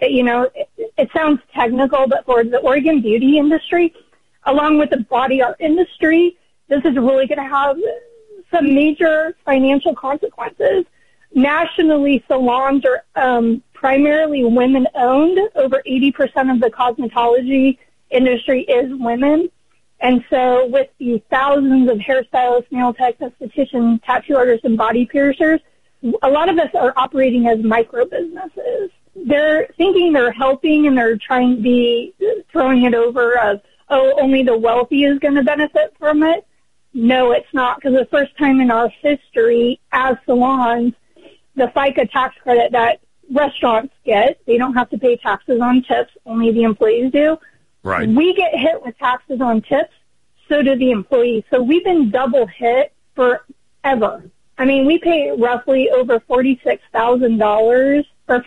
it sounds technical, but for the Oregon beauty industry, along with the body art industry, this is really going to have some major financial consequences. Nationally, salons are primarily women-owned. Over 80% of the cosmetology industry is women. And so with the thousands of hairstylists, nail techs, estheticians, tattoo artists, and body piercers, a lot of us are operating as micro businesses. They're thinking they're helping, and they're trying to be throwing it over of, only the wealthy is going to benefit from it. No, it's not, because the first time in our history as salons, the FICA tax credit that restaurants get, they don't have to pay taxes on tips, only the employees do. Right. We get hit with taxes on tips, so do the employees. So we've been double hit forever. I mean, we pay roughly over $46,000 or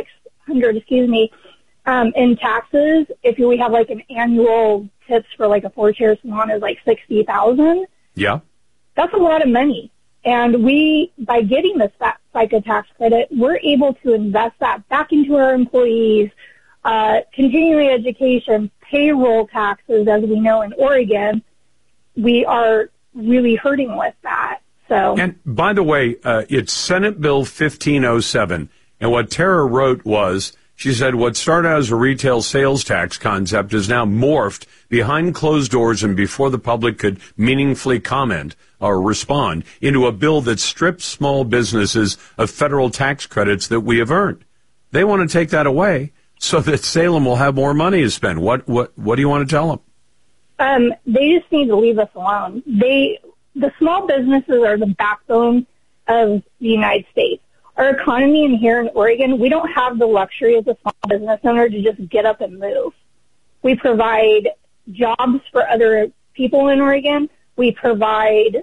$4,600, in taxes. If we have like an annual tips for like a 4-chair salon is like $60,000. Yeah. That's a lot of money. And by getting this FICA tax credit, we're able to invest that back into our employees, continuing education, payroll taxes, as we know in Oregon. We are really hurting with that. So, and by the way, it's Senate Bill 1507. And what Tara wrote was, she said, what started out as a retail sales tax concept is now morphed behind closed doors and before the public could meaningfully comment or respond into a bill that strips small businesses of federal tax credits that we have earned. They want to take that away so that Salem will have more money to spend. What do you want to tell them? They just need to leave us alone. The small businesses are the backbone of the United States. Our economy in here in Oregon, we don't have the luxury as a small business owner to just get up and move. We provide jobs for other people in Oregon. We provide,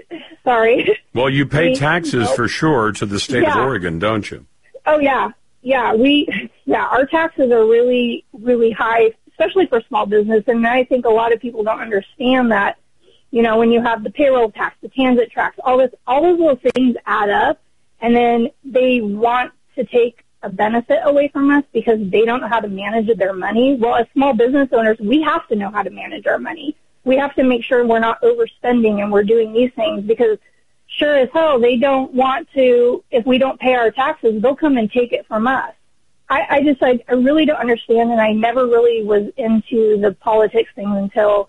Well, you pay taxes for sure to the state of Oregon, don't you? Oh, yeah. Yeah, our taxes are really, really high, especially for small business. And I think a lot of people don't understand that, when you have the payroll tax, the transit tax, all of those things add up. And then they want to take a benefit away from us because they don't know how to manage their money. Well, as small business owners, we have to know how to manage our money. We have to make sure we're not overspending and we're doing these things because sure as hell, they don't want to, if we don't pay our taxes, they'll come and take it from us. I really don't understand, and I never really was into the politics thing until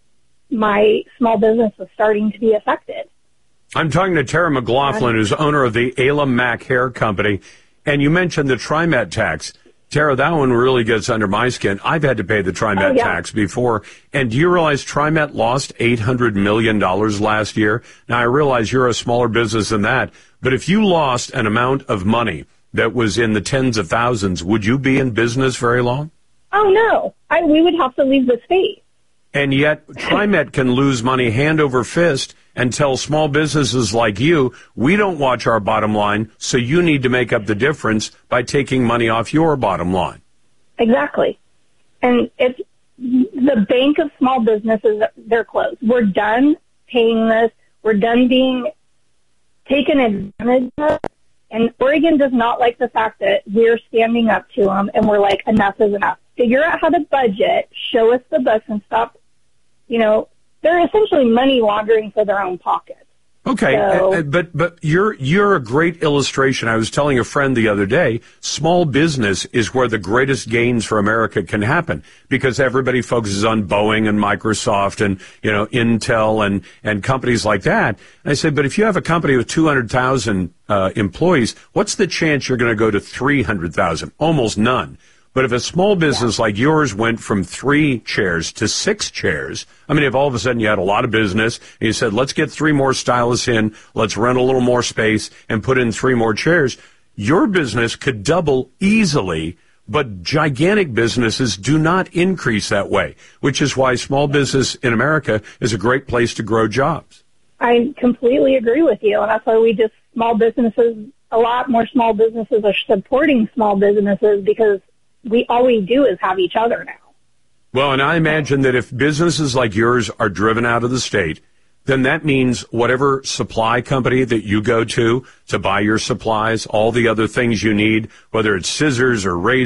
my small business was starting to be affected. I'm talking to Tara McLaughlin, who's owner of the Elam Mac Hair Company, and you mentioned the TriMet tax. Tara, that one really gets under my skin. I've had to pay the TriMet tax before, and do you realize TriMet lost $800 million last year? Now, I realize you're a smaller business than that, but if you lost an amount of money that was in the tens of thousands, would you be in business very long? Oh, no. We would have to leave the state. And yet, TriMet can lose money hand over fist and tell small businesses like you, we don't watch our bottom line, so you need to make up the difference by taking money off your bottom line. Exactly. And if the bank of small businesses, they're closed. We're done paying this. We're done being taken advantage of. And Oregon does not like the fact that we're standing up to them and we're like, enough is enough. Figure out how to budget, show us the books, and stop, they're essentially money laundering for their own pockets. Okay, so, but you're a great illustration. I was telling a friend the other day, small business is where the greatest gains for America can happen because everybody focuses on Boeing and Microsoft and, Intel and companies like that. And I said, but if you have a company with 200,000 employees, what's the chance you're going to go to 300,000? Almost none. But if a small business like yours went from 3 chairs to 6 chairs, if all of a sudden you had a lot of business and you said, let's get 3 more stylists in, let's rent a little more space and put in 3 more chairs, your business could double easily, but gigantic businesses do not increase that way, which is why small business in America is a great place to grow jobs. I completely agree with you, and that's why a lot more small businesses are supporting small businesses because all we do is have each other now. Well, and I imagine that if businesses like yours are driven out of the state, then that means whatever supply company that you go to buy your supplies, all the other things you need, whether it's scissors or razors,